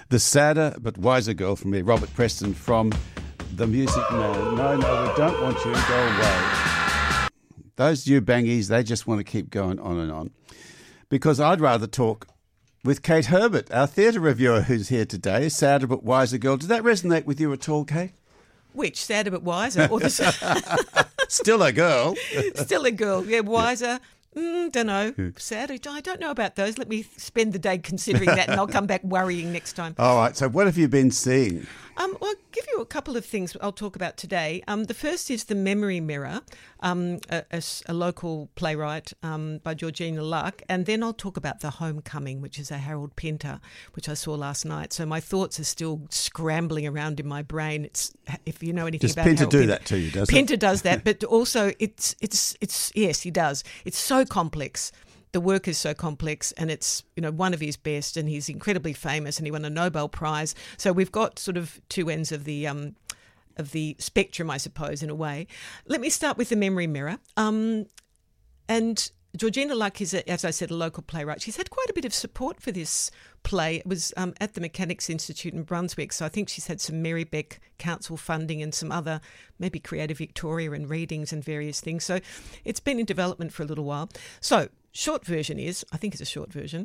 The Sadder But Wiser Girl from me, Robert Preston from The Music Man. No, we don't want you to go away. Those you bangies, they just want to keep going on and on. Because I'd rather talk with Kate Herbert, our theatre reviewer who's here today, Sadder But Wiser Girl. Did that resonate with you at all, Kate? Which, Sadder But Wiser? Or the... Still a girl. Still a girl, yeah, wiser. Don't know. Sad. I don't know about those. Let me spend the day considering that and I'll come back worrying next time. All right. So what have you been seeing? Well, I'll give you a couple of things I'll talk about today. The first is The Memory Mirror, a local playwright by Georgina Luck. And then I'll talk about The Homecoming, which is a Harold Pinter, which I saw last night. So my thoughts are still scrambling around in my brain. It's, if you know anything about Pinter Harold do that to you, does Pinter does that, but also it's yes, he does. It's so complex. The work is so complex, and it's, you know, one of his best, and he's incredibly famous, and he won a Nobel Prize. So we've got sort of two ends of the spectrum, I suppose, in a way. Let me start with The Memory Mirror. And Georgina Luck is, as I said, a local playwright. She's had quite a bit of support for this play. It was at the Mechanics Institute in Brunswick, so I think she's had some Mary Beck Council funding and some other, maybe Creative Victoria and readings and various things. So it's been in development for a little while. So short version is, I think it's a short version,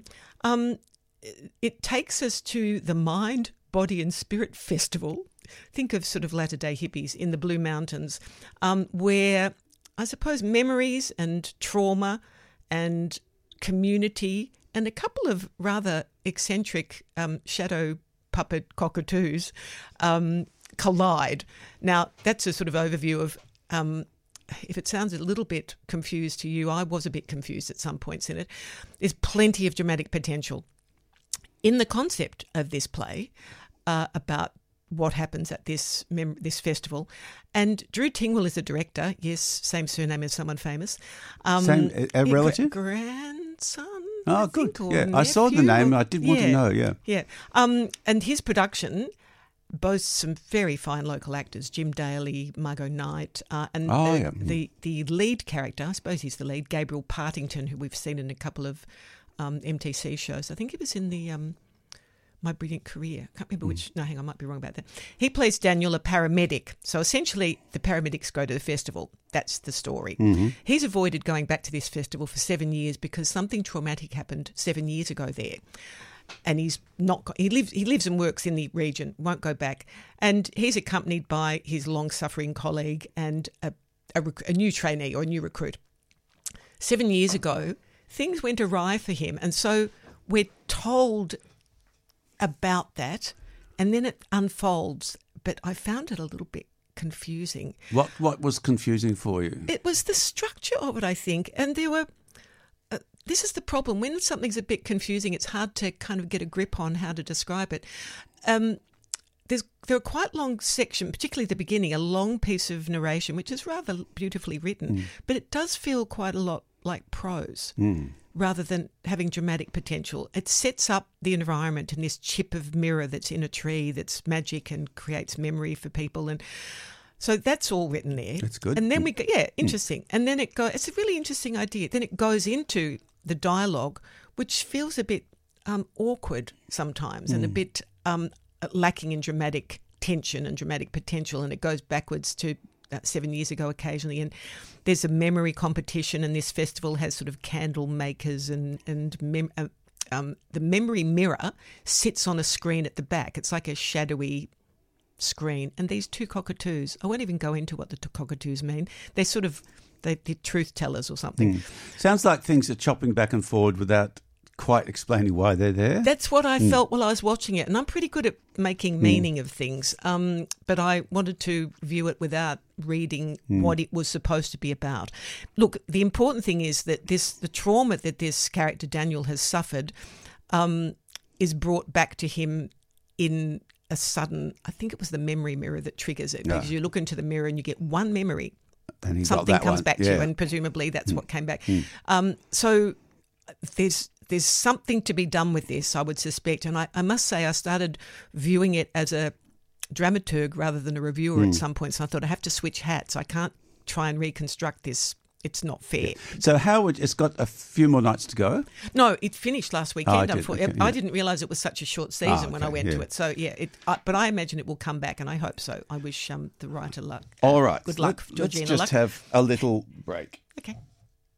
it takes us to the Mind, Body and Spirit Festival. Think of sort of latter-day hippies in the Blue Mountains, where I suppose memories and trauma and community and a couple of rather eccentric shadow puppet cockatoos collide. Now, that's a sort of overview of, if it sounds a little bit confused to you, I was a bit confused at some points in it. There's plenty of dramatic potential in the concept of this play about what happens at this festival. And Drew Tingwell is the director. Yes, same surname as someone famous. Same, a relative? Grandson. Oh, good. Yeah, I saw the name. I did want to know, yeah. Yeah. And his production boasts some very fine local actors, Jim Daly, Margot Knight, and the lead character, I suppose he's the lead, Gabriel Partington, who we've seen in a couple of MTC shows. I think he was in the My Brilliant Career. I can't remember which. No, hang on, I might be wrong about that. He plays Daniel, a paramedic. So essentially, the paramedics go to the festival. That's the story. Mm-hmm. He's avoided going back to this festival for 7 years because something traumatic happened 7 years ago there. And he's not. He lives and works in the region. Won't go back. And he's accompanied by his long-suffering colleague and a new trainee or a new recruit. 7 years ago, things went awry for him, and so we're told about that, and then it unfolds. But I found it a little bit confusing. What was confusing for you? It was the structure of it, I think, and there were. This is the problem. When something's a bit confusing, it's hard to kind of get a grip on how to describe it. There are quite long sections, particularly at the beginning, a long piece of narration, which is rather beautifully written, but it does feel quite a lot like prose rather than having dramatic potential. It sets up the environment in this chip of mirror that's in a tree that's magic and creates memory for people, and so that's all written there. That's good. And then we go, interesting. And then it's a really interesting idea. Then it goes into the dialogue, which feels a bit awkward sometimes and a bit lacking in dramatic tension and dramatic potential. And it goes backwards to 7 years ago occasionally. And there's a memory competition, and this festival has sort of candle makers and the memory mirror sits on a screen at the back. It's like a shadowy screen, and these two cockatoos, I won't even go into what the two cockatoos mean. They're sort of they're truth tellers or something. Sounds like things are chopping back and forward without quite explaining why they're there. That's what I felt while I was watching it, and I'm pretty good at making meaning of things, but I wanted to view it without reading what it was supposed to be about. Look, the important thing is that the trauma that this character Daniel has suffered is brought back to him in a sudden, I think it was the memory mirror that triggers it, because you look into the mirror and you get one memory, and something comes back to you, and presumably that's what came back. So there's something to be done with this, I would suspect. And I must say I started viewing it as a dramaturg rather than a reviewer at some point. So I thought I have to switch hats. I can't try and reconstruct this it's not fair. So it's got a few more nights to go? No, it finished last weekend. I I didn't realise it was such a short season when I went to it. So, but I imagine it will come back, and I hope so. I wish the writer luck. All right. Good luck, Let's Georgina. just have a little break.